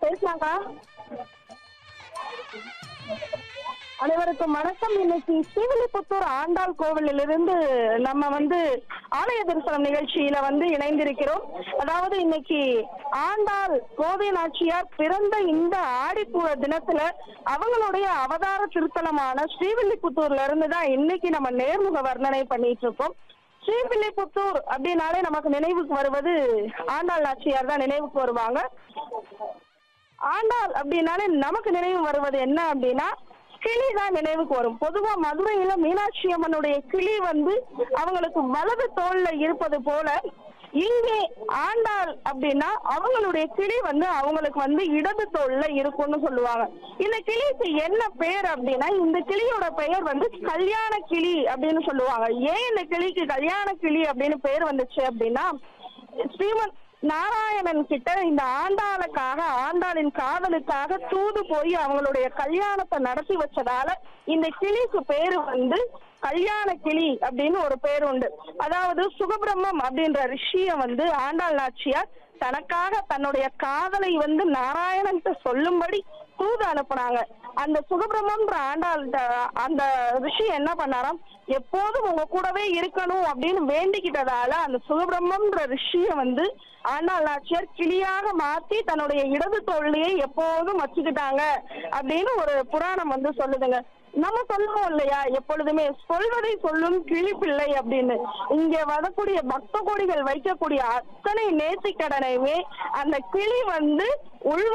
பேசலாங்களா? அனைவருக்கும் வணக்கம். இன்னைக்கு ஸ்ரீவில்லிபுத்தூர் ஆண்டாள் கோவிலிலிருந்து நம்ம ஆலய தரிசனம் நிகழ்ச்சியில இணைந்திருக்கிறோம். அதாவது இன்னைக்கு ஆண்டாள் கோதை நாச்சியார் பிறந்த இந்த ஆடிப்பூர தினத்துல அவங்களுடைய அவதார திருத்தலமான ஸ்ரீவில்லிபுத்தூர்ல இருந்து தான் இன்னைக்கு நம்ம நேர்முக வர்ணனை பண்ணிட்டு இருக்கோம். ஸ்ரீவில்லிபுத்தூர் அப்படின்னாலே நமக்கு நினைவுக்கு வருவது ஆண்டாள் நாச்சியார் தான் நினைவுக்கு வருவாங்க. ஆண்டாள் அப்படின்னாலே நமக்கு நினைவு வருவது என்ன அப்படின்னா கிளி தான் நினைவுக்கு வரும். பொதுவா மதுரையில மீனாட்சி அம்மனுடைய கிளி அவங்களுக்கு வலது தோல்ல இருப்பது போல இங்கே ஆண்டாள் அப்படின்னா அவங்களுடைய கிளி அவங்களுக்கு இடது தோல்ல இருக்கும்னு சொல்லுவாங்க. இந்த கிளிக்கு என்ன பெயர் அப்படின்னா இந்த கிளியோட பெயர் கல்யாண கிளி அப்படின்னு சொல்லுவாங்க. ஏன் இந்த கிளிக்கு கல்யாண கிளி அப்படின்னு பெயர் வந்துச்சு அப்படின்னா ஸ்ரீமன் நாராயணன் கிட்ட இந்த ஆண்டாளின் காதலுக்காக தூது போய் அவங்களுடைய கல்யாணத்தை நடத்தி வச்சதால இந்த கிளிக்கு பேரு கல்யாண கிளி அப்படின்னு ஒரு பேர் உண்டு. அதாவது சுகபிரம்மம் அப்படின்ற ரிஷிய ஆண்டாள் நாச்சியார் தனக்காக தன்னுடைய காதலை நாராயணன் சொல்லும்படி தூது அனுப்புனாங்க. அந்த சுகபிரம்மன்ற அந்த ரிஷி என்ன பண்ணாராம், எப்போதும் உங்க கூடவே இருக்கணும் அப்படின்னு வேண்டிக்கிட்டதால அந்த சுகபிரம்மன்ற ரிஷிய ஆண்டாள் நாச்சியார் கிளியாக மாத்தி தன்னுடைய இடது தோல்லையே எப்போதும் வச்சுக்கிட்டாங்க அப்படின்னு ஒரு புராணம் சொல்லுதுங்க. நம்ம சொல்லுவோம் இல்லையா, எப்பொழுதுமே சொல்வதை சொல்லும் கிளிப்பிள்ளை அப்படின்னு. இங்க வரக்கூடிய பக்த கோடிகள் வைக்கக்கூடிய அத்தனை நேர்த்திக்கடனையுமே அந்த கிளி உள்